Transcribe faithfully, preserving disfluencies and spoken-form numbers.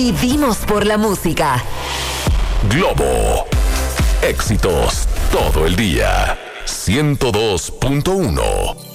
Vivimos por la música. Globo. Éxitos todo el día. ciento dos punto uno.